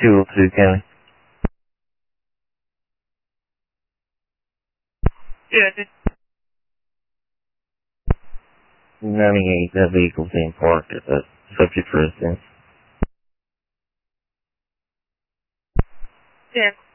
202 County. Yeah, 98, that vehicle's being parked at the subject residence. yeah.